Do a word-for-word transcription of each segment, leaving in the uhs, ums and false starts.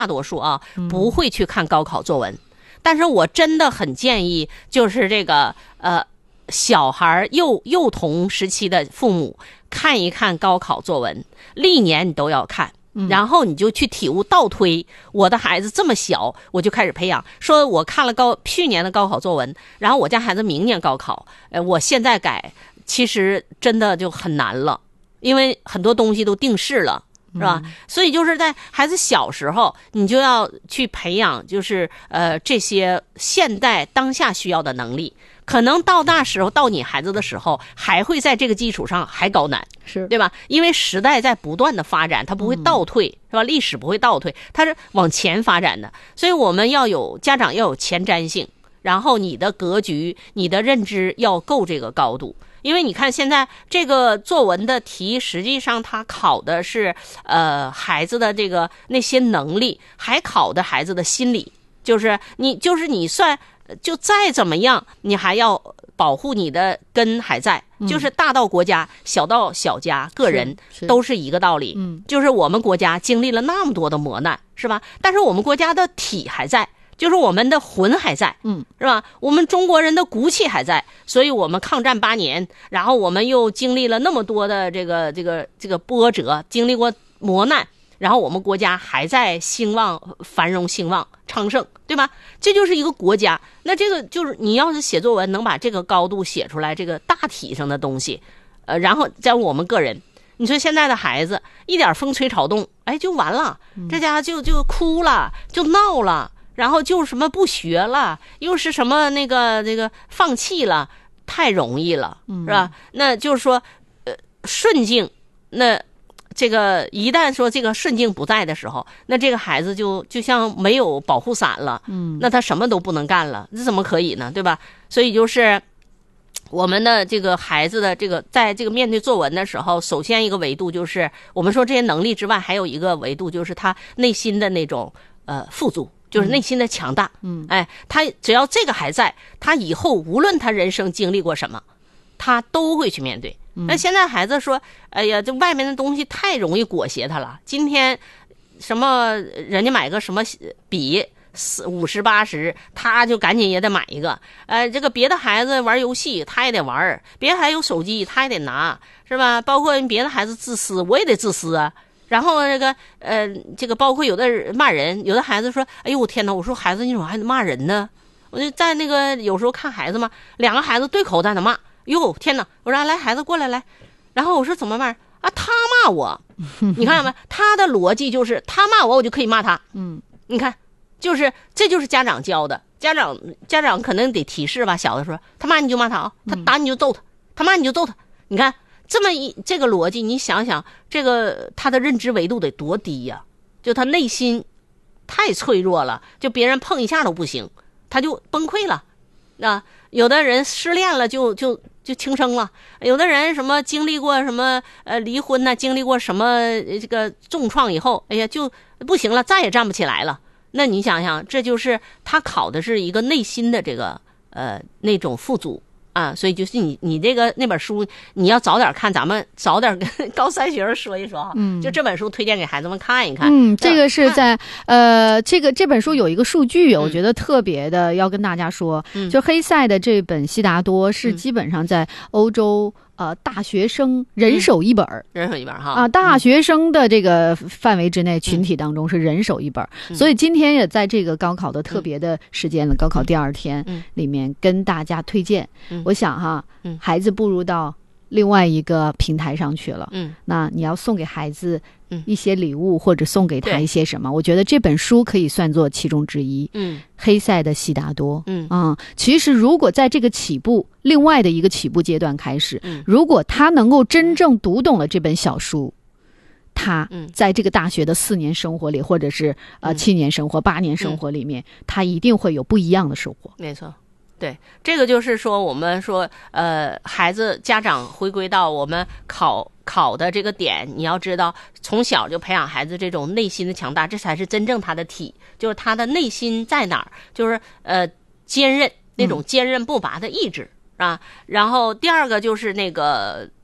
大多数啊不会去看高考作文，但是我真的很建议，就是这个呃小孩幼幼童时期的父母看一看高考作文，历年你都要看。然后你就去体悟倒推，我的孩子这么小我就开始培养，说我看了高去年的高考作文，然后我家孩子明年高考，呃，我现在改，其实真的就很难了，因为很多东西都定势了，是吧？嗯、所以就是在孩子小时候，你就要去培养，就是呃这些现代当下需要的能力。可能到那时候，到你孩子的时候，还会在这个基础上还高难， 是对吧？因为时代在不断的发展，它不会倒退，嗯、是吧？历史不会倒退，它是往前发展的。所以我们要有家长要有前瞻性，然后你的格局、你的认知要够这个高度。因为你看现在这个作文的题，实际上它考的是呃孩子的这个那些能力，还考的孩子的心理，就是你就是你算。就再怎么样你还要保护你的根还在，嗯、就是大到国家，小到小家个人都是一个道理。嗯，就是我们国家经历了那么多的磨难，是吧？但是我们国家的体还在，就是我们的魂还在，嗯，是吧？我们中国人的骨气还在，所以我们抗战八年，然后我们又经历了那么多的这个这个这个波折，经历过磨难，然后我们国家还在兴旺、繁荣、兴旺、昌盛，对吧？这就是一个国家。那这个就是你要是写作文能把这个高度写出来，这个大体上的东西，呃，然后在我们个人，你说现在的孩子一点风吹草动，哎，就完了，这家就就哭了，就闹了，然后就什么不学了，又是什么那个那个放弃了，太容易了，是吧？那就是说，呃，顺境那。这个一旦说这个顺境不在的时候，那这个孩子就就像没有保护伞了，嗯，那他什么都不能干了，这怎么可以呢？对吧？所以就是我们的这个孩子的这个在这个面对作文的时候，首先一个维度就是我们说这些能力之外，还有一个维度就是他内心的那种呃富足，就是内心的强大。嗯，哎，他只要这个还在，他以后无论他人生经历过什么，他都会去面对。那现在孩子说，哎呀，这外面的东西太容易裹挟他了。今天什么人家买个什么笔四五十八十，他就赶紧也得买一个。呃，这个别的孩子玩游戏，他也得玩；别的还有手机，他也得拿，是吧？包括别的孩子自私，我也得自私啊。然后这个呃，这个包括有的骂人，有的孩子说，哎呦我天哪！我说孩子你怎么还骂人呢？我就在那个有时候看孩子嘛，两个孩子对口在那骂。哟天哪！我说来孩子过来来，然后我说怎么办啊？他骂我，你看到没？他的逻辑就是他骂我，我就可以骂他。嗯，你看，就是这就是家长教的，家长家长可能得提示吧。小的时候，他骂你就骂他啊，他打你就揍他，他骂你就揍他。你看这么一这个逻辑，你想想，这个他的认知维度得多低呀、啊？就他内心太脆弱了，就别人碰一下都不行，他就崩溃了。啊，有的人失恋了就就就轻生了，有的人什么经历过什么呃离婚呢、啊，经历过什么这个重创以后，哎呀就不行了，再也站不起来了。那你想想，这就是他考的是一个内心的这个呃那种富足啊，所以就是你你这个那本书你要早点看，咱们早点跟高三学生说一说哈，嗯，就这本书推荐给孩子们看一看。 嗯，这个是在呃这个这本书有一个数据，我觉得特别的要跟大家说，嗯、就黑塞的这本《悉达多》是基本上在欧洲。呃，大学生人手一本、嗯、 人手一本哈啊，大学生的这个范围之内，嗯、群体当中是人手一本、嗯，所以今天也在这个高考的特别的时间了，嗯、高考第二天里面跟大家推荐。嗯、我想哈，嗯、孩子步入到另外一个平台上去了，嗯，那你要送给孩子一些礼物，或者送给他一些什么？我觉得这本书可以算作其中之一。嗯，黑塞的《悉达多》。嗯啊、嗯，其实如果在这个起步，另外的一个起步阶段开始，嗯，如果他能够真正读懂了这本小书，他在这个大学的四年生活里，或者是呃七年生活、八年生活里面，他一定会有不一样的收获。 没错。对，这个就是说我们说呃孩子家长回归到我们考考的这个点，你要知道从小就培养孩子这种内心的强大，这才是真正他的体，就是他的内心在哪儿，就是呃坚韧，那种坚韧不拔的意志、嗯、啊。然后第二个就是那个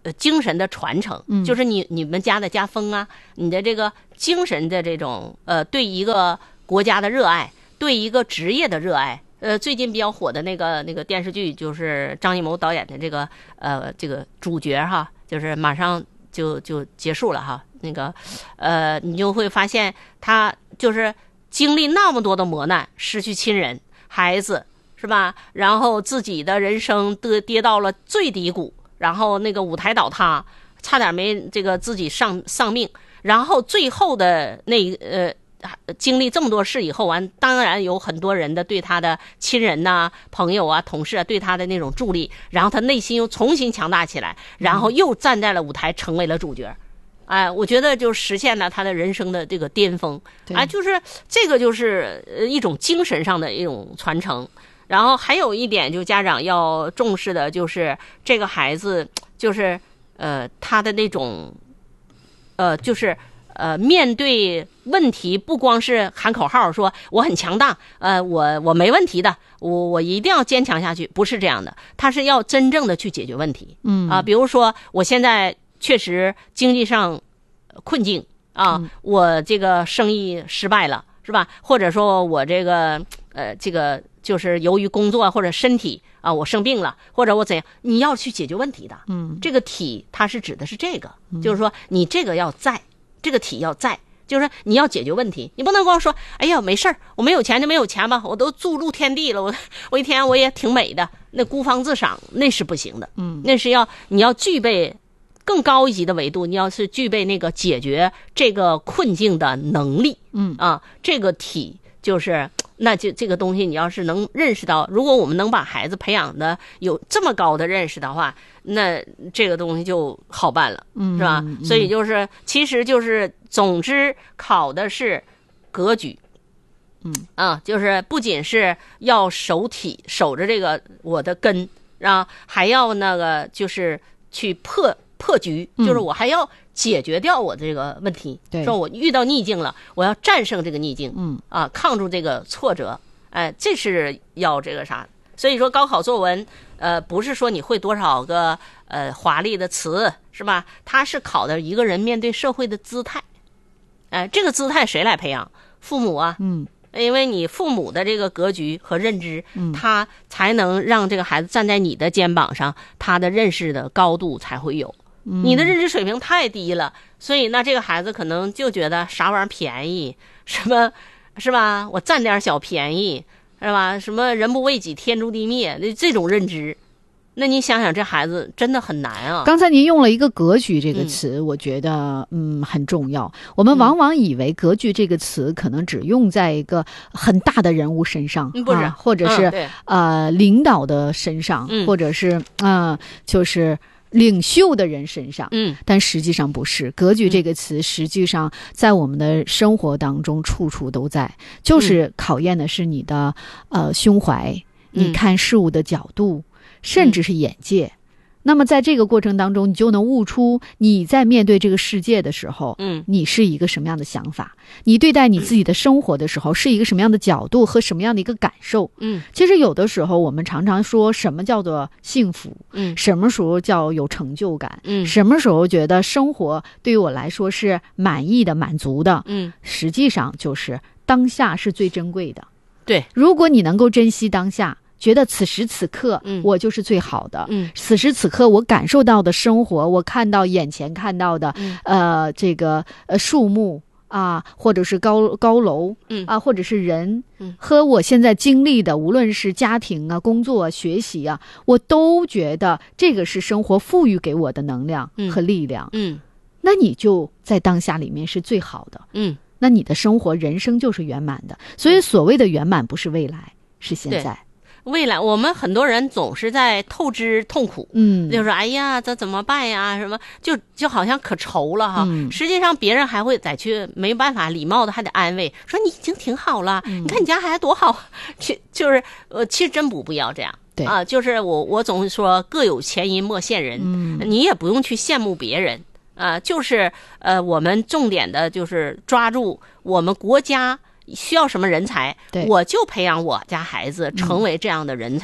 呃精神的传承， 嗯， 就是你你们家的家风啊，你的这个精神的这种呃对一个国家的热爱，对一个职业的热爱。呃，最近比较火的那个那个电视剧，就是张艺谋导演的这个呃这个主角哈，就是马上就就结束了哈。那个呃，你就会发现他就是经历那么多的磨难，失去亲人、孩子，是吧？然后自己的人生跌跌到了最低谷，然后那个舞台倒塌，差点没这个自己丧丧命，然后最后的那呃。经历这么多事以后完，当然有很多人的对他的亲人呐、啊、朋友啊、同事啊对他的那种助力，然后他内心又重新强大起来，然后又站在了舞台，成为了主角。哎，我觉得就实现了他的人生的这个巅峰。哎，就是这个就是一种精神上的一种传承。然后还有一点，就家长要重视的就是这个孩子，就是呃他的那种呃就是。呃，面对问题不光是喊口号说我很强大，呃，我我没问题的，我我一定要坚强下去，不是这样的，他是要真正的去解决问题。嗯啊，比如说我现在确实经济上困境啊，嗯、我这个生意失败了，是吧？或者说我这个呃这个就是由于工作或者身体啊我生病了，或者我怎样，你要去解决问题的。嗯，这个体它是指的是这个，嗯、就是说你这个要在。这个体要在，就是你要解决问题，你不能光说哎呀没事儿，我没有钱就没有钱吧，我都住露天地了，我我一天我也挺美的，那孤芳自赏那是不行的。嗯，那是要你要具备更高一级的维度，你要是具备那个解决这个困境的能力。嗯啊，这个体就是那就这个东西你要是能认识到，如果我们能把孩子培养的有这么高的认识的话，那这个东西就好办了，是吧？嗯嗯、所以就是其实就是总之考的是格局。嗯啊，就是不仅是要守体守着这个我的根啊，还要那个就是去破破局，就是我还要解决掉我这个问题。对，说我遇到逆境了，我要战胜这个逆境。嗯啊，抗住这个挫折。哎，这是要这个啥？所以说高考作文，呃，不是说你会多少个呃华丽的词，是吧？它是考的一个人面对社会的姿态。哎，这个姿态谁来培养？父母啊。嗯。因为你父母的这个格局和认知，嗯，他才能让这个孩子站在你的肩膀上，他的认识的高度才会有。嗯，你的认知水平太低了，所以那这个孩子可能就觉得啥玩意儿便宜，什么是吧？我占点小便宜，是吧？什么人不为己，天诛地灭，这种认知。那你想想，这孩子真的很难啊！ 刚才您用了一个“格局”这个词，嗯、我觉得嗯很重要。我们往往以为“格局”这个词可能只用在一个很大的人物身上， 嗯、不是、 啊，或者是、嗯、呃领导的身上，嗯、或者是啊、呃、就是领袖的人身上。嗯，但实际上不是。“格局”这个词，实际上在我们的生活当中处处都在，就是考验的是你的呃胸怀，你看事物的角度。甚至是眼界，嗯、那么在这个过程当中，你就能悟出你在面对这个世界的时候，嗯，你是一个什么样的想法？你对待你自己的生活的时候，是一个什么样的角度和什么样的一个感受？嗯，其实有的时候我们常常说什么叫做幸福？嗯，什么时候叫有成就感？嗯，什么时候觉得生活对于我来说是满意的、满足的？嗯，实际上就是当下是最珍贵的。 对， 如果你能够珍惜当下。觉得此时此刻我就是最好的，嗯，此时此刻我感受到的生活，我看到眼前看到的，嗯、呃，这个呃树木啊，或者是高高楼，嗯啊，或者是人，嗯，和我现在经历的，无论是家庭啊、工作啊、学习啊，我都觉得这个是生活赋予给我的能量和力量，嗯，嗯那你就在当下里面是最好的，嗯，那你的生活人生就是圆满的。所以所谓的圆满不是未来，是现在。 未来我们很多人总是在透支痛苦，嗯，就是哎呀这怎么办呀，什么就就好像可愁了哈、嗯、实际上别人还会再去没办法礼貌的还得安慰说你已经挺好了、嗯、你看你家孩子多好，其就是呃其实真不必要这样。对啊，就是我我总是说各有前因莫羡人、嗯、你也不用去羡慕别人啊、呃，就是呃我们重点的就是抓住我们国家需要什么人才，我就培养我家孩子成为这样的人才、嗯、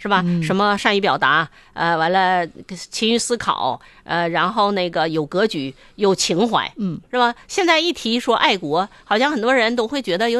是吧？ 嗯、 什么善于表达，呃，完了勤于思考，呃，然后那个有格局、有情怀， 嗯， 是吧？现在一提说爱国，好像很多人都会觉得有